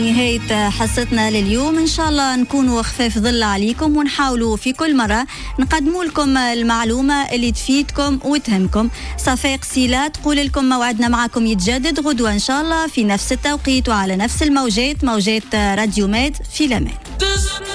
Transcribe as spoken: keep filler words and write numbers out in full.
نهاية حصتنا لليوم، إن شاء الله نكونوا خفاف ظل عليكم ونحاولوا في كل مرة نقدموا لكم المعلومة اللي تفيدكم وتهمكم. صفاء قسيلة تقول لكم موعدنا معكم يتجدد غدوة إن شاء الله في نفس التوقيت وعلى نفس الموجات، موجات راديو ماد. في الأمان.